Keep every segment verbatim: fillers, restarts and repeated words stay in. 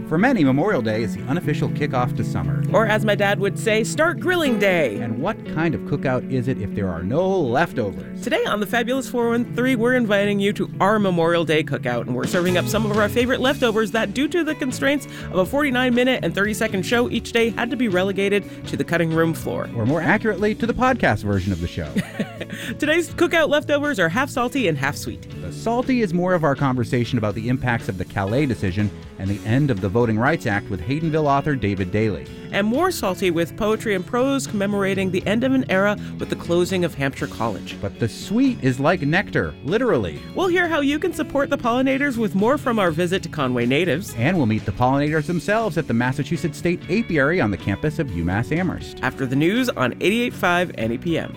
For many, Memorial Day is the unofficial kickoff to summer. Or as my dad would say, start grilling day. And what kind of cookout is it if there are no leftovers? Today on the Fabulous four one three, we're inviting you to our Memorial Day cookout, and we're serving up some of our favorite leftovers that, due to the constraints of a forty-nine minute and thirty second show each day, had to be relegated to the cutting room floor. Or more accurately, to the podcast version of the show. Today's cookout leftovers are half salty and half sweet. The salty is more of our conversation about the impacts of the Calais decision and the end of the Voting Rights Act with Haydenville author David Daly. And more salty with poetry and prose commemorating the end of an era with the closing of Hampshire College. But the sweet is like nectar, literally. We'll hear how you can support the pollinators with more from our visit to Conway natives. And we'll meet the pollinators themselves at the Massachusetts State Apiary on the campus of UMass Amherst. After the news on eighty-eight point five N E P M.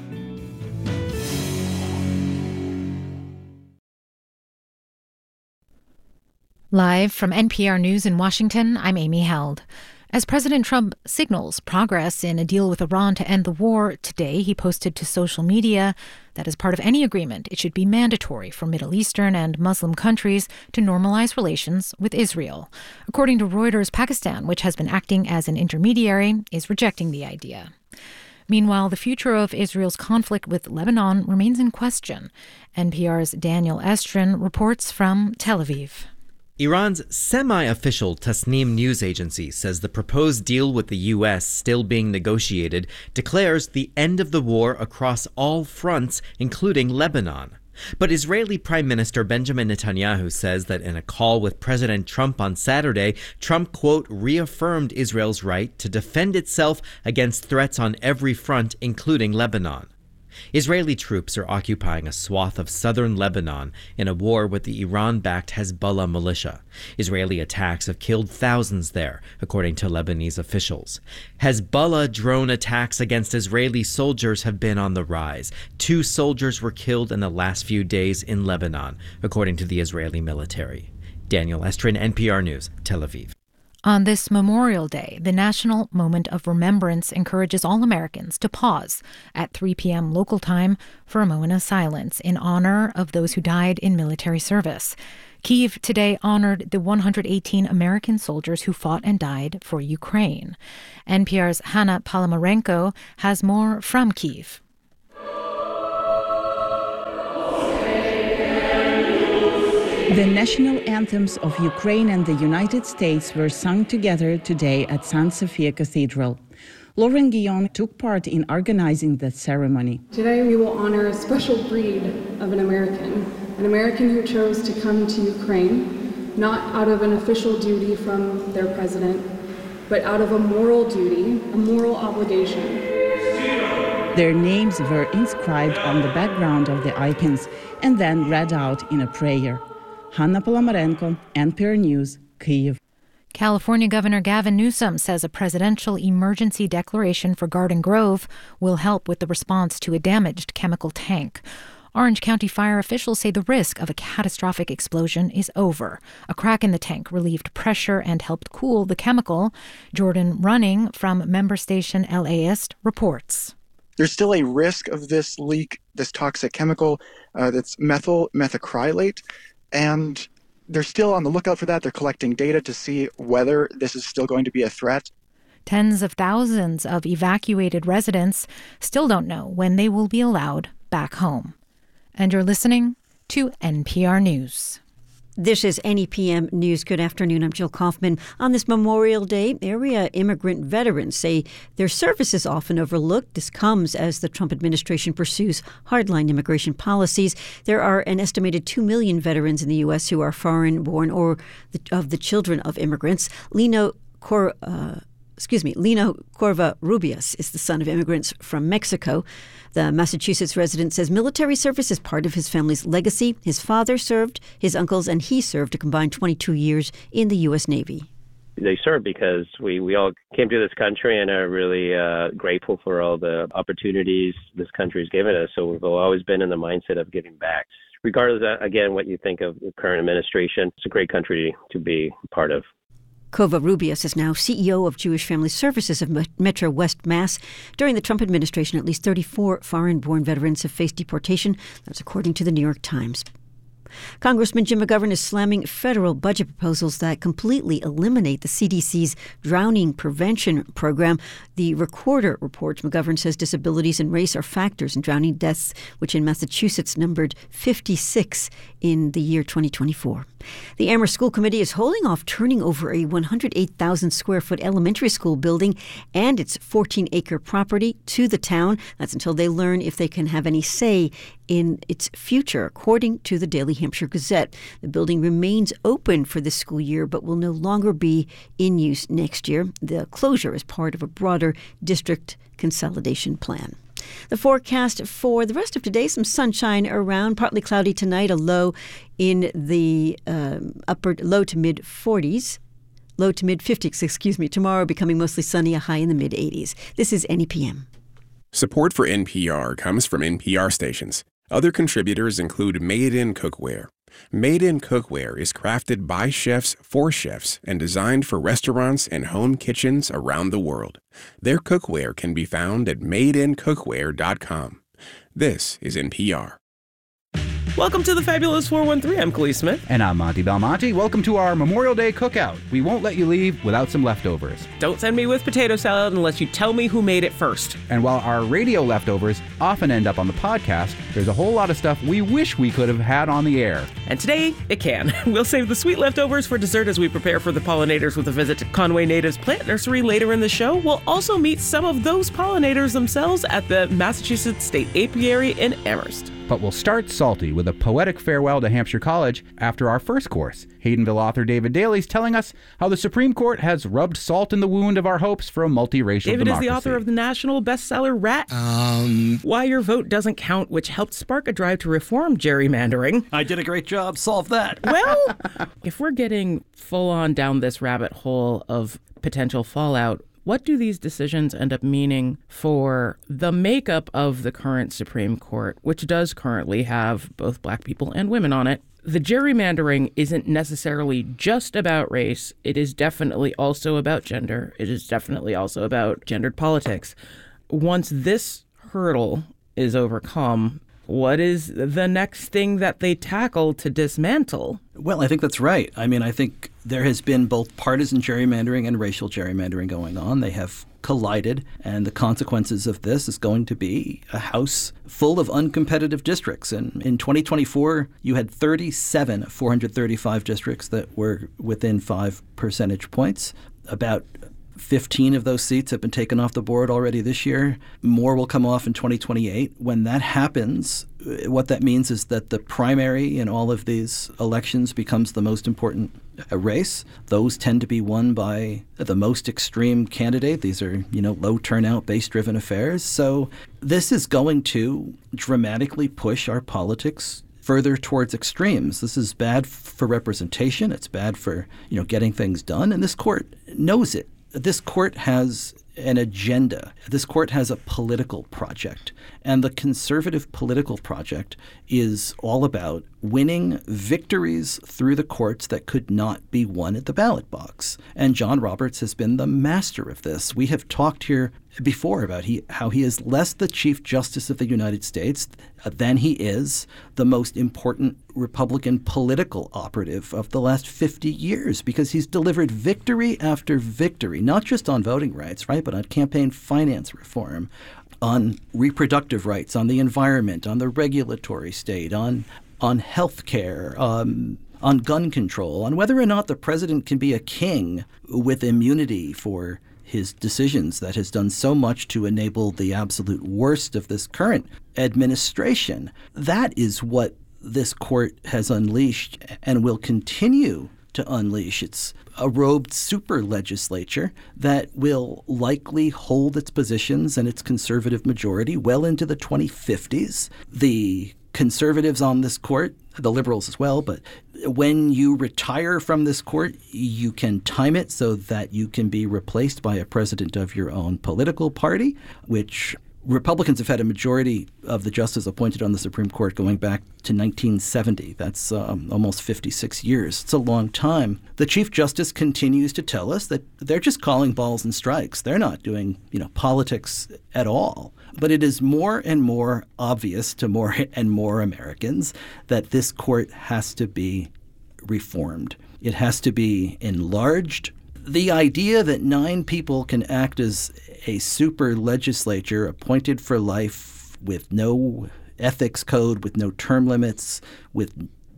Live from N P R News in Washington, I'm Amy Held. As President Trump signals progress in a deal with Iran to end the war, today he posted to social media that as part of any agreement, it should be mandatory for Middle Eastern and Muslim countries to normalize relations with Israel. According to Reuters, Pakistan, which has been acting as an intermediary, is rejecting the idea. Meanwhile, the future of Israel's conflict with Lebanon remains in question. N P R's Daniel Estrin reports from Tel Aviv. Iran's semi-official Tasnim news agency says the proposed deal with the U S, still being negotiated, declares the end of the war across all fronts, including Lebanon. But Israeli Prime Minister Benjamin Netanyahu says that in a call with President Trump on Saturday, Trump, quote, reaffirmed Israel's right to defend itself against threats on every front, including Lebanon. Israeli troops are occupying a swath of southern Lebanon in a war with the Iran-backed Hezbollah militia. Israeli attacks have killed thousands there, according to Lebanese officials. Hezbollah drone attacks against Israeli soldiers have been on the rise. Two soldiers were killed in the last few days in Lebanon, according to the Israeli military. Daniel Estrin, N P R News, Tel Aviv. On this Memorial Day, the National Moment of Remembrance encourages all Americans to pause at three p.m. local time for a moment of silence in honor of those who died in military service. Kyiv today honored the one hundred eighteen American soldiers who fought and died for Ukraine. N P R's Hannah Palamarenko has more from Kyiv. The national anthems of Ukraine and the United States were sung together today at Saint Sophia Cathedral. Lauren Guillaume took part in organizing the ceremony. Today we will honor a special breed of an American, an American who chose to come to Ukraine, not out of an official duty from their president, but out of a moral duty, a moral obligation. Their names were inscribed on the background of the icons and then read out in a prayer. Hannah Palamarenko, N P R News, Kyiv. California Governor Gavin Newsom says a presidential emergency declaration for Garden Grove will help with the response to a damaged chemical tank. Orange County fire officials say the risk of a catastrophic explosion is over. A crack in the tank relieved pressure and helped cool the chemical. Jordan Running from member station L A ist reports. There's still a risk of this leak, this toxic chemical uh, that's methyl methacrylate. And they're still on the lookout for that. They're collecting data to see whether this is still going to be a threat. Tens of thousands of evacuated residents still don't know when they will be allowed back home. And you're listening to N P R News. This is N E P M News. Good afternoon. I'm Jill Kaufman. On this Memorial Day, area immigrant veterans say their service is often overlooked. This comes as the Trump administration pursues hardline immigration policies. There are an estimated two million veterans in the U S who are foreign-born or the, of the children of immigrants. Lino Cor... Uh, Excuse me, Lino Covarrubias is the son of immigrants from Mexico. The Massachusetts resident says military service is part of his family's legacy. His father served, his uncles, and he served a combined twenty-two years in the U S Navy. They serve because we, we all came to this country and are really uh, grateful for all the opportunities this country has given us. So we've always been in the mindset of giving back. Regardless, uh, again, what you think of the current administration, it's a great country to be part of. Covarrubias is now C E O of Jewish Family Services of Metro West Mass. During the Trump administration, at least thirty-four foreign-born veterans have faced deportation. That's according to the New York Times. Congressman Jim McGovern is slamming federal budget proposals that completely eliminate the C D C's drowning prevention program. The Recorder reports McGovern says disabilities and race are factors in drowning deaths, which in Massachusetts numbered fifty-six in the year twenty twenty-four. The Amherst School Committee is holding off turning over a one hundred eight thousand square foot elementary school building and its fourteen acre property to the town. That's until they learn if they can have any say in its future, according to the Daily Hampshire Gazette. The building remains open for this school year, but will no longer be in use next year. The closure is part of a broader district consolidation plan. The forecast for the rest of today, some sunshine around, partly cloudy tonight, a low in the um, upper low to mid forties. Low to mid fifties, excuse me. Tomorrow becoming mostly sunny, a high in the mid eighties. This is N E P M. Support for N P R comes from N P R stations. Other contributors include Made In Cookware. Made In Cookware is crafted by chefs for chefs and designed for restaurants and home kitchens around the world. Their cookware can be found at made in cookware dot com. This is N P R. Welcome to the Fabulous four one three. I'm Khalees Smith. And I'm Monty Belmonte. Welcome to our Memorial Day cookout. We won't let you leave without some leftovers. Don't send me with potato salad unless you tell me who made it first. And while our radio leftovers often end up on the podcast, there's a whole lot of stuff we wish we could have had on the air. And today, it can. We'll save the sweet leftovers for dessert as we prepare for the pollinators with a visit to Conway Natives Plant Nursery later in the show. We'll also meet some of those pollinators themselves at the Massachusetts State Apiary in Amherst. But we'll start salty with a poetic farewell to Hampshire College after our first course. Haydenville author David Daly's telling us how the Supreme Court has rubbed salt in the wound of our hopes for a multiracial David democracy. is the author of the national bestseller Rat. Um, Why Your Vote Doesn't Count, which helped spark a drive to reform gerrymandering. I did a great job. Solve that. Well, if we're getting full on down this rabbit hole of potential fallout, what do these decisions end up meaning for the makeup of the current Supreme Court, which does currently have both black people and women on it? The gerrymandering isn't necessarily just about race. It is definitely also about gender. It is definitely also about gendered politics. Once this hurdle is overcome, what is the next thing that they tackle to dismantle? Well, I think that's right. I mean, I think there has been both partisan gerrymandering and racial gerrymandering going on. They have collided, and the consequences of this is going to be a House full of uncompetitive districts. And in twenty twenty-four, you had thirty-seven of four hundred thirty-five districts that were within five percentage points. About fifteen of those seats have been taken off the board already this year. More will come off in twenty twenty-eight. When that happens, what that means is that the primary in all of these elections becomes the most important race. Those tend to be won by the most extreme candidate. These are, you know, low turnout, base-driven affairs. So this is going to dramatically push our politics further towards extremes. This is bad for representation. It's bad for, you know, getting things done. And this court knows it. This court has an agenda. This court has a political project. And the conservative political project is all about winning victories through the courts that could not be won at the ballot box. And John Roberts has been the master of this. We have talked here before about he, how he is less the Chief Justice of the United States than he is the most important Republican political operative of the last fifty years, because he's delivered victory after victory, not just on voting rights, right, but on campaign finance reform, on reproductive rights, on the environment, on the regulatory state, on on health care, um, on gun control, on whether or not the president can be a king with immunity for his decisions that has done so much to enable the absolute worst of this current administration. That is what this court has unleashed and will continue to unleash. It's a robed super legislature that will likely hold its positions and its conservative majority well into the twenty fifties. The conservatives on this court, the liberals as well, but when you retire from this court, you can time it so that you can be replaced by a president of your own political party, which Republicans have had a majority of the justices appointed on the Supreme Court going back to nineteen seventy. That's um, almost fifty-six years. It's a long time. The Chief Justice continues to tell us that they're just calling balls and strikes. They're not doing, you know, politics at all. But it is more and more obvious to more and more Americans that this court has to be reformed. It has to be enlarged. The idea that nine people can act as a super legislature appointed for life with no ethics code, with no term limits, with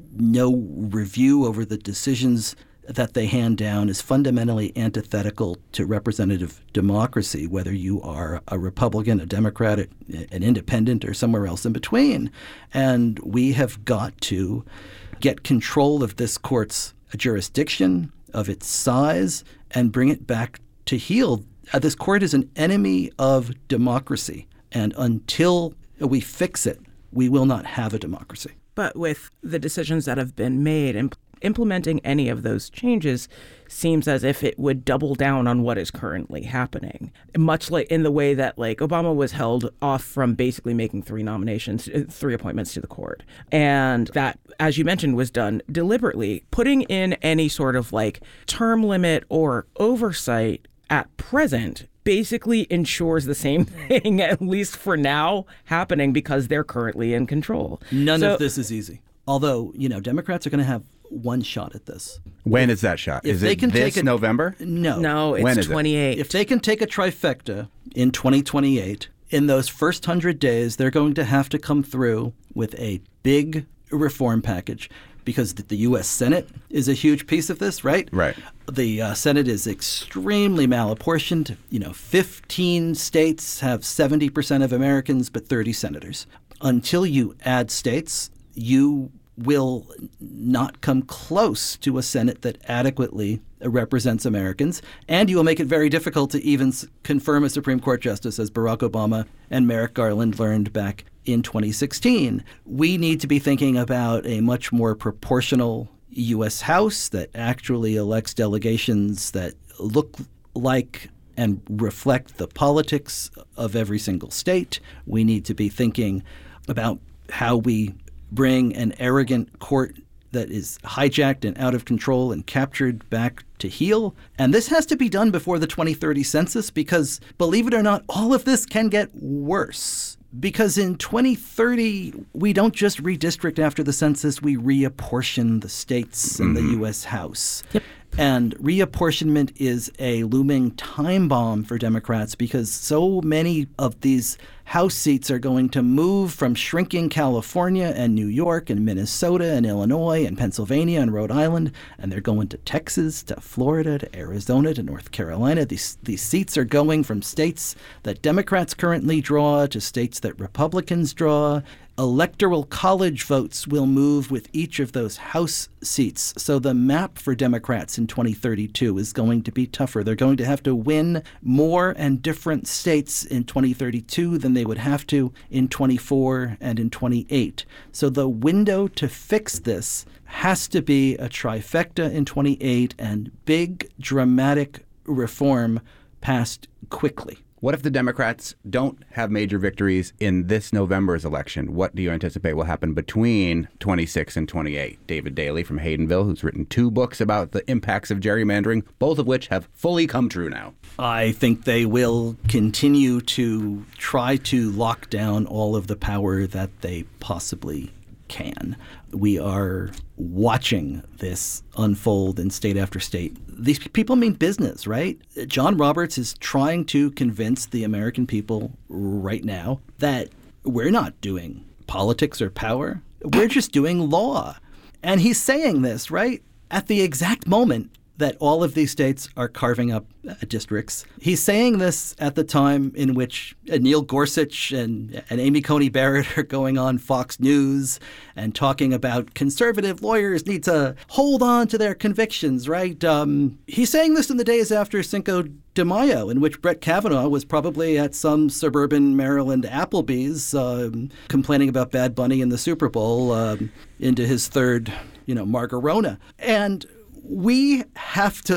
no review over the decisions that they hand down is fundamentally antithetical to representative democracy, whether you are a Republican, a Democrat, an independent, or somewhere else in between. And we have got to get control of this court's jurisdiction, of its size, and bring it back to heel. Uh, this court is an enemy of democracy, and until we fix it, we will not have a democracy. But with the decisions that have been made, and implementing any of those changes seems as if it would double down on what is currently happening, much like in the way that like Obama was held off from basically making three nominations, three appointments to the court. And that, as you mentioned, was done deliberately. Putting in any sort of like term limit or oversight at present basically ensures the same thing, at least for now, happening because they're currently in control. None so, of this is easy. Although, you know, Democrats are going to have one shot at this. When if, is that shot? If is they it can this take a, November? No. No, it's when is twenty-eight. It? If they can take a trifecta in twenty twenty-eight, in those first hundred days, they're going to have to come through with a big reform package because the U S Senate is a huge piece of this, right? Right. The uh, Senate is extremely malapportioned. You know, fifteen states have seventy percent of Americans, but thirty senators. Until you add states, you will not come close to a Senate that adequately represents Americans, and you will make it very difficult to even confirm a Supreme Court justice, as Barack Obama and Merrick Garland learned back in twenty sixteen. We need to be thinking about a much more proportional U S House that actually elects delegations that look like and reflect the politics of every single state. We need to be thinking about how we bring an arrogant court that is hijacked and out of control and captured back to heel. And this has to be done before the twenty thirty census because, believe it or not, all of this can get worse. Because in twenty thirty, we don't just redistrict after the census, we reapportion the states and mm-hmm. the U S House. Yep. And reapportionment is a looming time bomb for Democrats because so many of these House seats are going to move from shrinking California and New York and Minnesota and Illinois and Pennsylvania and Rhode Island, and they're going to Texas, to Florida, to Arizona, to North Carolina. These these seats are going from states that Democrats currently draw to states that Republicans draw. Electoral college votes will move with each of those House seats. So the map for Democrats in twenty thirty-two is going to be tougher. They're going to have to win more and different states in twenty thirty-two than they would have to in twenty-four and in twenty-eight. So the window to fix this has to be a trifecta in twenty-eight and big, dramatic reform passed quickly. What if the Democrats don't have major victories in this November's election? What do you anticipate will happen between twenty-six and twenty-eight? David Daley from Haydenville, who's written two books about the impacts of gerrymandering, both of which have fully come true now. I think they will continue to try to lock down all of the power that they possibly can. We are watching this unfold in state after state. These people mean business, right? John Roberts is trying to convince the American people right now that we're not doing politics or power. We're just doing law. And he's saying this, right, at the exact moment that all of these states are carving up uh, districts. He's saying this at the time in which uh, Neil Gorsuch and, and Amy Coney Barrett are going on Fox News and talking about conservative lawyers need to hold on to their convictions, right? Um, he's saying this in the days after Cinco de Mayo, in which Brett Kavanaugh was probably at some suburban Maryland Applebee's um, complaining about Bad Bunny in the Super Bowl um, into his third, you know, Margarona. And we have to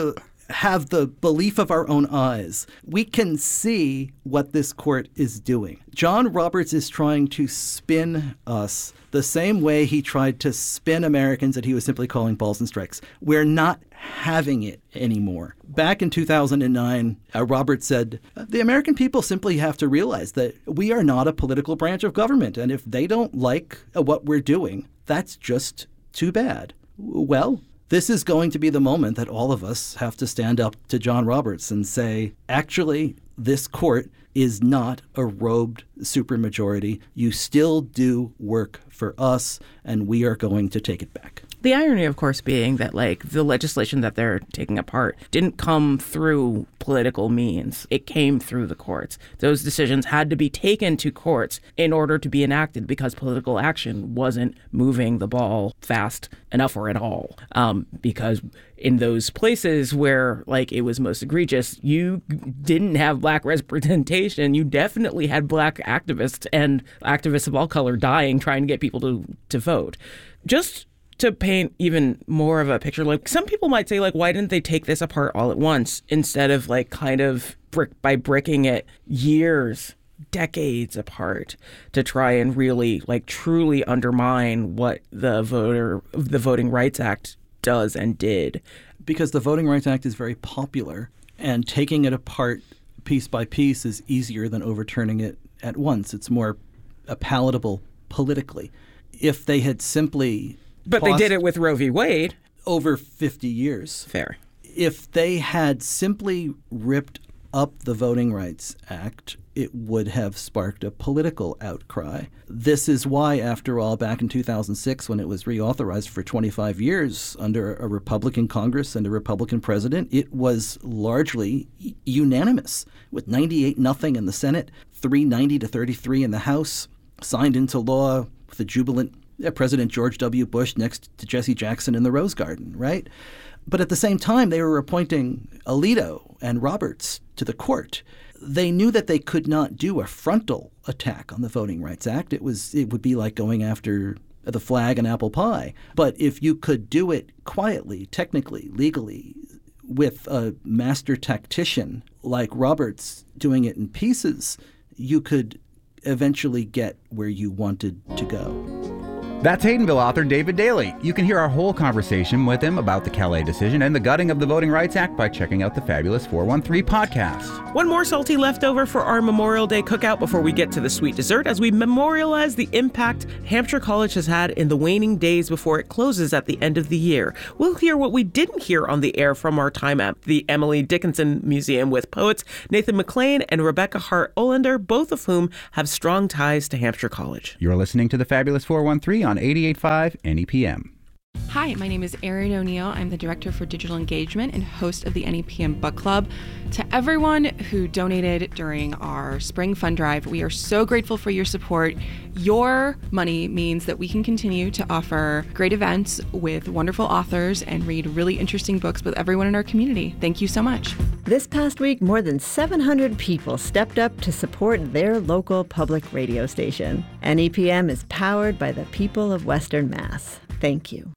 have the belief of our own eyes, we can see what this court is doing. John Roberts is trying to spin us the same way he tried to spin Americans that he was simply calling balls and strikes. We're not having it anymore. Back in two thousand nine, uh, Roberts said, the American people simply have to realize that we are not a political branch of government, and if they don't like uh, what we're doing, that's just too bad. Well, this is going to be the moment that all of us have to stand up to John Roberts and say, actually, this court is not a robed supermajority. You still do work for us, and we are going to take it back. The irony, of course, being that, like, the legislation that they're taking apart didn't come through political means. It came through the courts. Those decisions had to be taken to courts in order to be enacted because political action wasn't moving the ball fast enough or at all. Um, because in those places where, like, it was most egregious, you didn't have black representation. You definitely had black activists and activists of all color dying trying to get people to, to vote. Just to paint even more of a picture, like some people might say, like, why didn't they take this apart all at once instead of like kind of brick by bricking it years, decades apart to try and really like truly undermine what the voter, the Voting Rights Act does and did. Because the Voting Rights Act is very popular, and taking it apart piece by piece is easier than overturning it at once. It's more uh, palatable politically. If they had simply But they did it with Roe v. Wade. Over fifty years. Fair. If they had simply ripped up the Voting Rights Act, it would have sparked a political outcry. This is why, after all, back in two thousand six, when it was reauthorized for twenty-five years under a Republican Congress and a Republican president, it was largely unanimous, with ninety-eight nothing in the Senate, three ninety to thirty-three in the House, signed into law with a jubilant President George W. Bush next to Jesse Jackson in the Rose Garden, right? But at the same time, they were appointing Alito and Roberts to the court. They knew that they could not do a frontal attack on the Voting Rights Act. It was it would be like going after the flag and apple pie. But if you could do it quietly, technically, legally, with a master tactician like Roberts doing it in pieces, you could eventually get where you wanted to go. That's Haydenville author David Daley. You can hear our whole conversation with him about the Calais decision and the gutting of the Voting Rights Act by checking out the Fabulous four one three podcast. One more salty leftover for our Memorial Day cookout before we get to the sweet dessert as we memorialize the impact Hampshire College has had in the waning days before it closes at the end of the year. We'll hear what we didn't hear on the air from our time at the Emily Dickinson Museum with poets Nathan McLean and Rebecca Hart-Olander, both of whom have strong ties to Hampshire College. You're listening to the Fabulous four one three on eighty-eight point five N E P M. Hi, my name is Erin O'Neill. I'm the Director for Digital Engagement and host of the N E P M Book Club. To everyone who donated during our spring fund drive, we are so grateful for your support. Your money means that we can continue to offer great events with wonderful authors and read really interesting books with everyone in our community. Thank you so much. This past week, more than seven hundred people stepped up to support their local public radio station. N E P M is powered by the people of Western Mass. Thank you.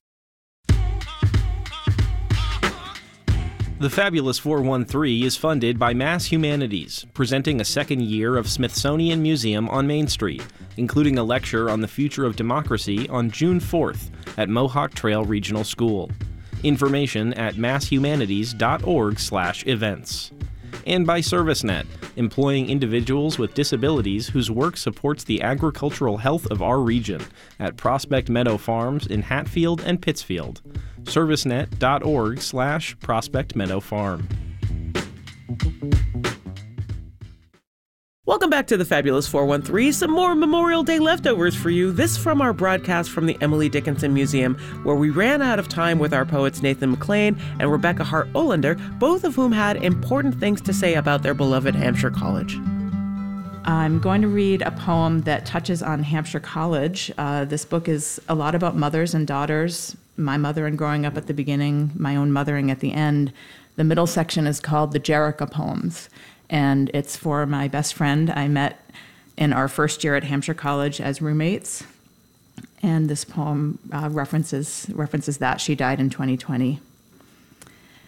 The Fabulous four one three is funded by Mass Humanities, presenting a second year of Smithsonian Museum on Main Street, including a lecture on the future of democracy on June fourth at Mohawk Trail Regional School. Information at masshumanities.org slash events. And by ServiceNet, employing individuals with disabilities whose work supports the agricultural health of our region at Prospect Meadow Farms in Hatfield and Pittsfield. ServiceNet.org slash Prospect Meadow Farm. Welcome back to the Fabulous four one three. Some more Memorial Day leftovers for you. This from our broadcast from the Emily Dickinson Museum, where we ran out of time with our poets Nathan McLean and Rebecca Hart-Olander, both of whom had important things to say about their beloved Hampshire College. I'm going to read a poem that touches on Hampshire College. Uh, this book is a lot about mothers and daughters, my mother and growing up at the beginning, my own mothering at the end. The middle section is called the Jerica Poems, and it's for my best friend I met in our first year at Hampshire College as roommates. And this poem uh, references references that. She died in twenty twenty.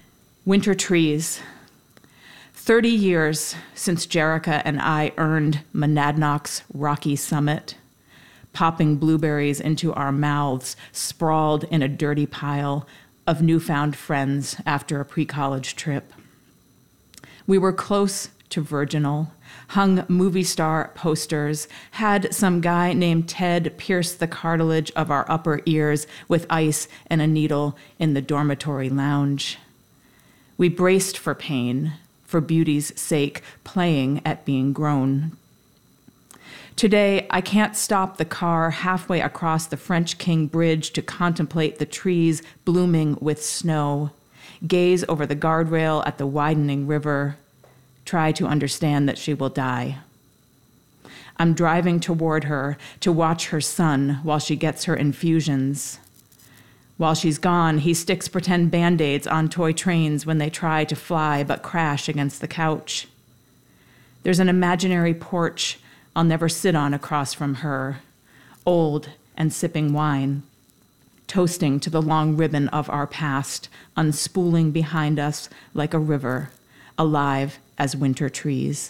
Winter trees. Thirty years since Jerrica and I earned Monadnock's rocky summit, popping blueberries into our mouths, sprawled in a dirty pile of newfound friends after a pre-college trip. We were close to virginal, hung movie star posters, had some guy named Ted pierce the cartilage of our upper ears with ice and a needle in the dormitory lounge. We braced for pain, for beauty's sake, playing at being grown. Today, I can't stop the car halfway across the French King Bridge to contemplate the trees blooming with snow, gaze over the guardrail at the widening river, try to understand that she will die. I'm driving toward her to watch her son while she gets her infusions. While she's gone, he sticks pretend Band-Aids on toy trains when they try to fly but crash against the couch. There's an imaginary porch I'll never sit on across from her, old and sipping wine, toasting to the long ribbon of our past, unspooling behind us like a river, alive as winter trees.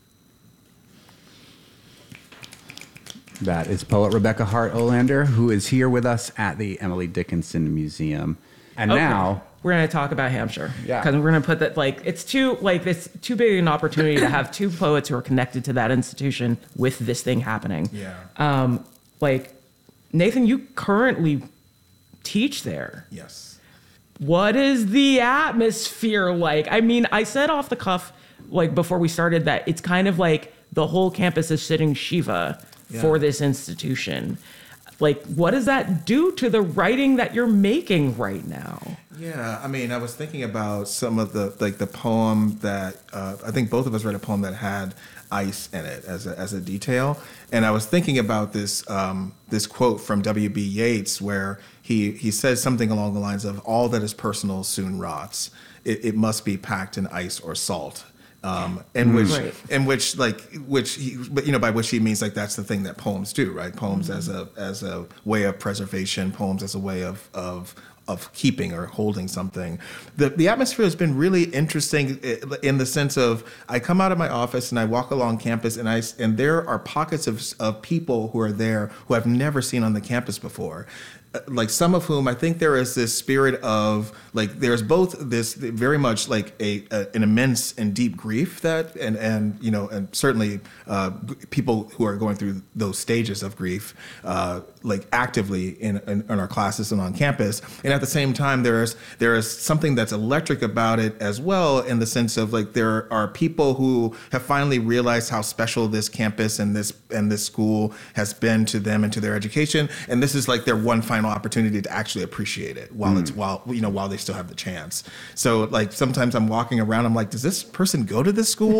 That is poet Rebecca Hart Olander, who is here with us at the Emily Dickinson Museum. And Okay. now we're going to talk about Hampshire. Yeah. Because we're going to put that, like, it's too, like, it's too big an opportunity to have two poets who are connected to that institution with this thing happening. Yeah. Um, like, Nathan, you currently teach there. Yes. What is the atmosphere like? I mean, I said off the cuff, like, before we started that it's kind of like the whole campus is sitting Shiva Yeah. for this institution. Like, what does that do to the writing that you're making right now? Yeah, I mean, I was thinking about some of the, like the poem that, uh, I think both of us read a poem that had ice in it as a, as a detail. And I was thinking about this, um, this quote from W B Yeats where he, he says something along the lines of, all that is personal soon rots. It, it must be packed in ice or salt. Um, in which, Right. in which, like, which he, but you know, by which he means like that's the thing that poems do, right? Poems as a as a way of preservation, poems as a way of of of keeping or holding something. The the atmosphere has been really interesting in the sense of I come out of my office and I walk along campus and I and there are pockets of of people who are there who I've never seen on the campus before. Like some of whom I think there is this spirit of like there's both this very much like a, a an immense and deep grief that and and you know and certainly uh, people who are going through those stages of grief uh, like actively in, in in our classes and on campus, and at the same time there's there is something that's electric about it as well in the sense of like there are people who have finally realized how special this campus and this and this school has been to them and to their education, and this is like their one final opportunity to actually appreciate it while mm. it's while you know while they still have the chance. So like sometimes I'm walking around, I'm like, does this person go to this school?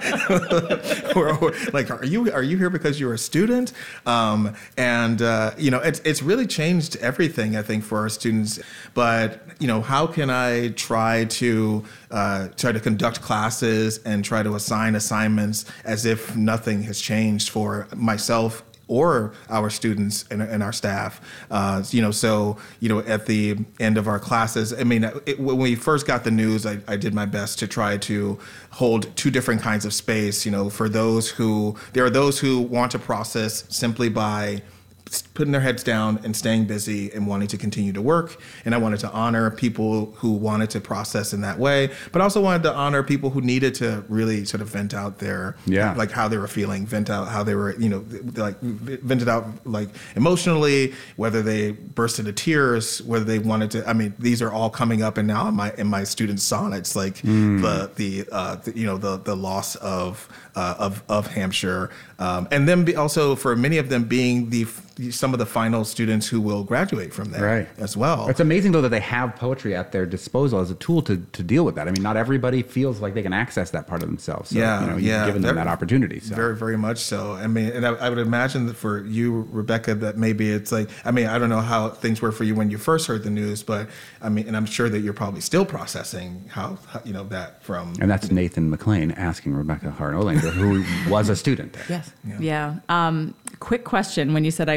or, or like, are you are you here because you're a student? Um, and uh, you know, it's it's really changed everything I think for our students. But you know, how can I try to uh, try to conduct classes and try to assign assignments as if nothing has changed for myself or our students and, and our staff, uh, you know, so, you know, at the end of our classes, I mean, it, when we first got the news, I, I did my best to try to hold two different kinds of space, you know, for those who, there are those who want to process simply by putting their heads down and staying busy and wanting to continue to work. And I wanted to honor people who wanted to process in that way, but also wanted to honor people who needed to really sort of vent out their, yeah. like how they were feeling, vent out how they were, you know, like vented out like emotionally, whether they burst into tears, whether they wanted to, I mean, these are all coming up and now in my, in my students' sonnets, like mm. the, the, uh, the, you know, the, the loss of, uh, of, of Hampshire. Um, and then be also for many of them being the, some of the final students who will graduate from there right. as well. It's amazing, though, that they have poetry at their disposal as a tool to, to deal with that. I mean, not everybody feels like they can access that part of themselves. So, yeah, you know, you've yeah, given them that opportunity. So. Very, very much so. I mean, and I, I would imagine that for you, Rebecca, that maybe it's like, I mean, I don't know how things were for you when you first heard the news, but I mean, and I'm sure that you're probably still processing how, how you know, that from... And that's Nathan McLean asking Rebecca Hart Olander, who was a student there. Yes. Yeah. yeah. Um, quick question. When you said I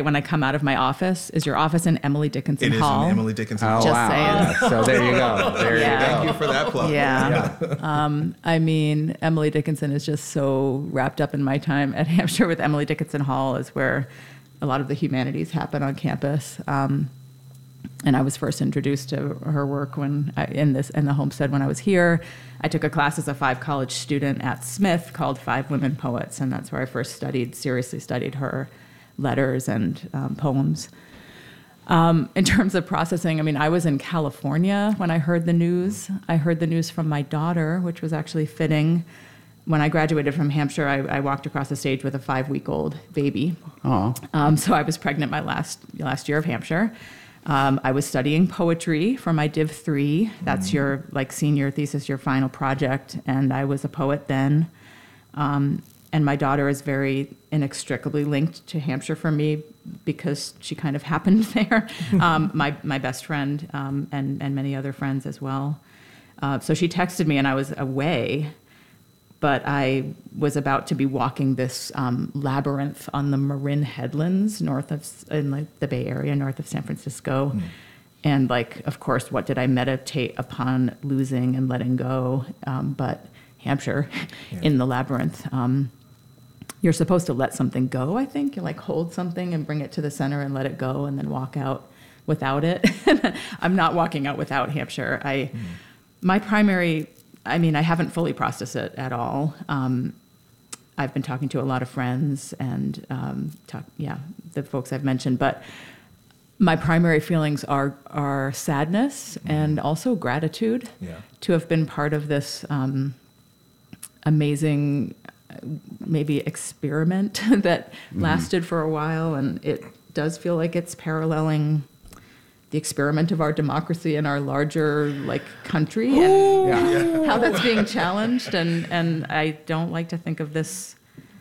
when I come out of my office, is your office in Emily Dickinson It Hall? is in Emily Dickinson Oh, Hall. Just wow. saying. Yeah, so there you go. There Yeah. you go. Thank you for that plug. Yeah. um, I mean, Emily Dickinson is just so wrapped up in my time at Hampshire with Emily Dickinson Hall is where a lot of the humanities happen on campus. Um, and I was first introduced to her work when I, in this in the Homestead when I was here. I took a class as a five college student at Smith called Five Women Poets, and that's where I first studied, seriously studied her letters and um, poems. Um, in terms of processing, I mean, I was in California when I heard the news. I heard the news from my daughter, which was actually fitting. When I graduated from Hampshire, I, I walked across the stage with a five-week-old baby. Oh. Um, so I was pregnant my last last year of Hampshire. Um, I was studying poetry for my Div three. That's your like senior thesis, your final project, and I was a poet then. Um, and my daughter is very inextricably linked to Hampshire for me because she kind of happened there. um, my my best friend um, and and many other friends as well. Uh, so she texted me, and I was away. But I was about to be walking this um, labyrinth on the Marin Headlands, north of in like the Bay Area, north of San Francisco, mm. and like, of course, what did I meditate upon losing and letting go? Um, but Hampshire, yeah. in the labyrinth, um, you're supposed to let something go. I think you like hold something and bring it to the center and let it go, and then walk out without it. I'm not walking out without Hampshire. I, mm. my primary. I mean, I haven't fully processed it at all. Um, I've been talking to a lot of friends and, um, talk, yeah, the folks I've mentioned. But my primary feelings are are sadness mm-hmm. and also gratitude yeah. to have been part of this um, amazing, maybe experiment that mm-hmm. lasted for a while. And it does feel like it's paralleling the experiment of our democracy in our larger like country and yeah. how that's being challenged. And, and I don't like to think of this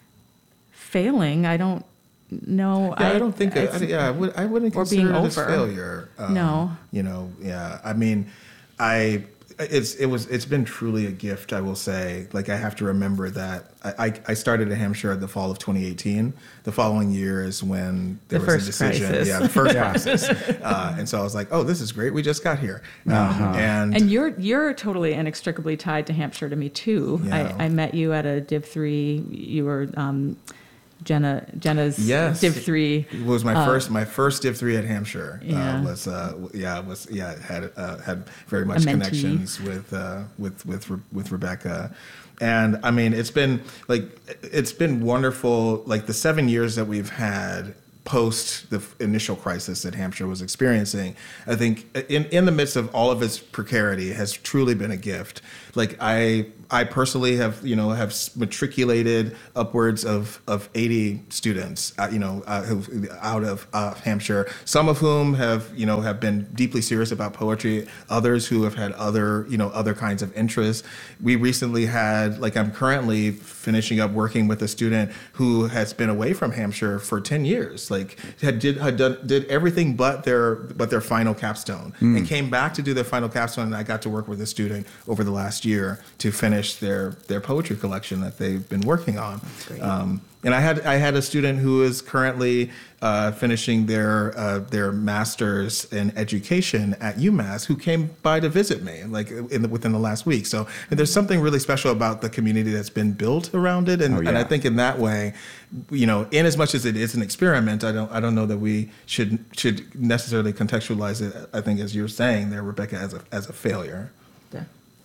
failing. I don't know. Yeah, I, I don't think, I, I, yeah, I, would, I wouldn't or consider being it as over. failure. Um, no. You know, yeah. I mean, I, it's, it was, it's been truly a gift, I will say. Like, I have to remember that I, I started at Hampshire at the fall of twenty eighteen. The following year is when there the was first a decision. Crisis. Yeah, the first crisis. Uh, and so I was like, oh, this is great. We just got here. Um, uh-huh. And and you're you're totally inextricably tied to Hampshire to me too. Yeah. I, I met you at a Div three. You were um, Jenna Jenna's yes. Div three. It was my uh, first my first Div three at Hampshire. Yeah. Uh, was uh, yeah was yeah had uh, had very much A mentee. connections with uh, with with with Rebecca. And I mean, it's been like, it's been wonderful. Like the seven years that we've had post the initial crisis that Hampshire was experiencing, I think in, in the midst of all of its precarity has truly been a gift. Like I, I personally have, you know, have matriculated upwards of, of eighty students, uh, you know, uh, who, out of uh, Hampshire, some of whom have, you know, have been deeply serious about poetry, others who have had other, you know, other kinds of interests. We recently had, like I'm currently finishing up working with a student who has been away from Hampshire for ten years, like had did had done did everything but their but their final capstone mm. and came back to do their final capstone. And I got to work with a student over the last year to finish their their poetry collection that they've been working on. Um, and I had I had a student who is currently uh, finishing their uh, their master's in education at UMass, who came by to visit me like in the, within the last week. So and there's something really special about the community that's been built around it, and, oh, yeah. and I think in that way, you know, in as much as it is an experiment, I don't I don't know that we should should necessarily contextualize it. I think as you're saying there, Rebecca, as a as a failure. Yeah.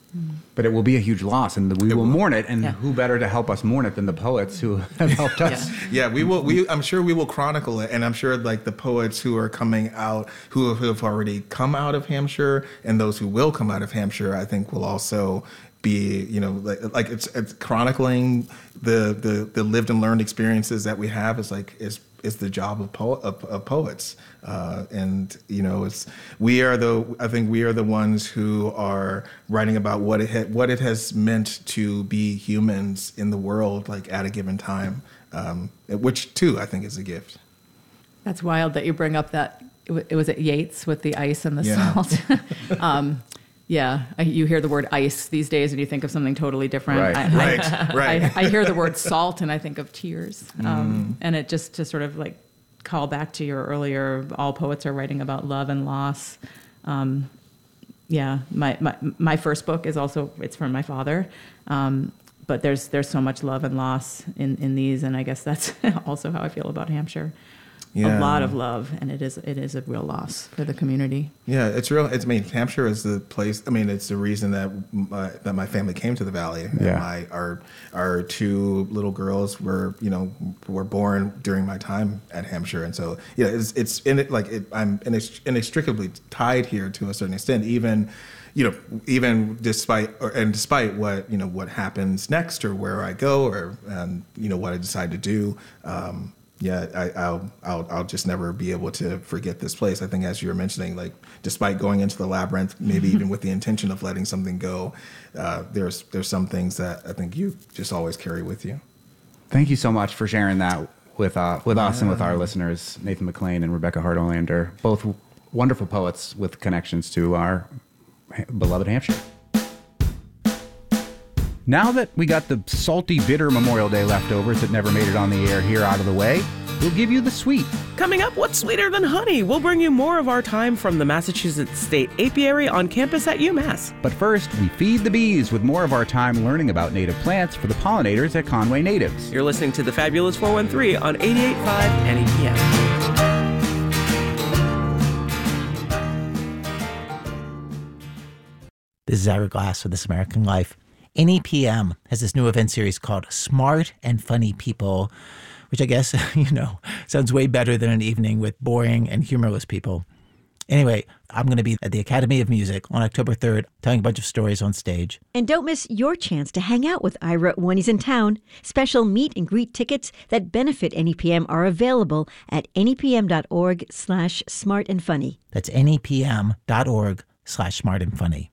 But it will be a huge loss, and we It will will. mourn it. And Yeah. who better to help us mourn it than the poets who have helped us? Yeah, we will. We, I'm sure we will chronicle it, and I'm sure like the poets who are coming out, who have, who have already come out of Hampshire, and those who will come out of Hampshire, I think will also be, you know, like, like it's, it's chronicling the, the the lived and learned experiences that we have is like is is the job of, po- of, of poets, uh, and you know, it's we are the I think we are the ones who are writing about what it ha- what it has meant to be humans in the world, like at a given time, um, which too I think is a gift. That's wild that you bring up that it, w- it was at Yates with the ice and the Yeah. salt. um, yeah, I, you hear the word ice these days and you think of something totally different. Right. I, Right, I, right. I, I hear the word salt and I think of tears. Um, Mm. And it just to sort of like call back to your earlier, all poets are writing about love and loss. Um, yeah, my, my my first book is also, it's from my father. Um, but there's there's so much love and loss in, in these, and I guess that's also how I feel about Hampshire. Yeah. A lot of love, and it is it is a real loss for the community. Yeah, it's real. It's, I mean, Hampshire is the place. I mean, it's the reason that my, that my family came to the Valley. And Yeah. my our our two little girls were you know were born during my time at Hampshire, and so yeah, it's it's in it like it, I'm inex- inextricably tied here to a certain extent. Even you know even despite or, and despite what you know what happens next or where I go or um, you know what I decide to do. Um, Yeah, I, I'll, I'll, I'll just never be able to forget this place. I think, as you were mentioning, like, despite going into the labyrinth, maybe even with the intention of letting something go, uh, there's, there's some things that I think you just always carry with you. Thank you so much for sharing that with uh, with us Yeah. and with our listeners, Nathan McLean and Rebecca Hart-Olander, both wonderful poets with connections to our beloved Hampshire. Now that we got the salty, bitter Memorial Day leftovers that never made it on the air here out of the way, we'll give you the sweet. Coming up, what's sweeter than honey? We'll bring you more of our time from the Massachusetts State Apiary on campus at UMass. But first, we feed the bees with more of our time learning about native plants for the pollinators at Conway Natives. You're listening to the Fabulous four one three on eighty-eight point five N E P M. This is Ira Glass with This American Life. N E P M has this new event series called Smart and Funny People, which I guess, you know, sounds way better than an evening with boring and humorless people. Anyway, I'm going to be at the Academy of Music on October third, telling a bunch of stories on stage. And don't miss your chance to hang out with Ira when he's in town. Special meet and greet tickets that benefit N E P M are available at nepm.org slash smart and funny. That's nepm.org slash smart and funny.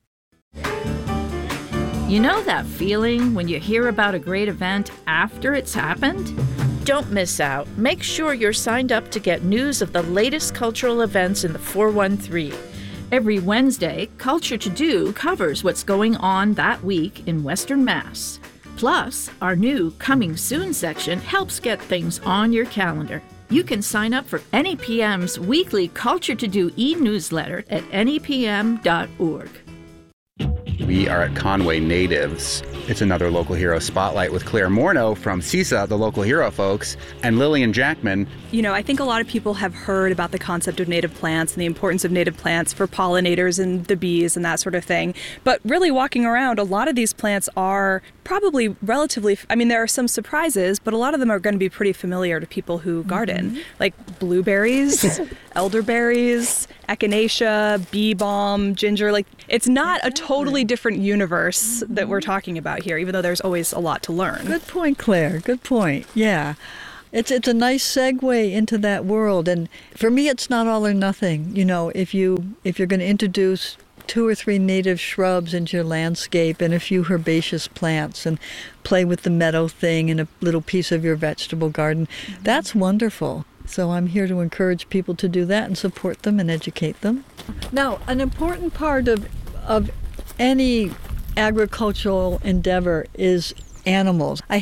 You know that feeling when you hear about a great event after it's happened? Don't miss out. Make sure you're signed up to get news of the latest cultural events in the four one three. Every Wednesday, Culture to Do covers what's going on that week in Western Mass. Plus, our new Coming Soon section helps get things on your calendar. You can sign up for N E P M's weekly Culture to Do e-newsletter at N E P M dot org. We are at Conway Natives. It's another Local Hero Spotlight with Claire Morneau from C I S A, the Local Hero folks, and Lillian Jackman. You know, I think a lot of people have heard about the concept of native plants and the importance of native plants for pollinators and the bees and that sort of thing. But really walking around, a lot of these plants are probably relatively, I mean, there are some surprises, but a lot of them are going to be pretty familiar to people who garden, mm-hmm. like blueberries, elderberries, echinacea, bee balm, ginger. Like, it's not a totally different universe mm-hmm. that we're talking about here, even though there's always a lot to learn. Good point, Claire. Good point. Yeah. It's it's a nice segue into that world. And for me, it's not all or nothing. You know, if, you, if you're going to introduce two or three native shrubs into your landscape and a few herbaceous plants and play with the meadow thing in a little piece of your vegetable garden, mm-hmm. that's wonderful. So I'm here to encourage people to do that and support them and educate them. Now, an important part of of any agricultural endeavor is animals. I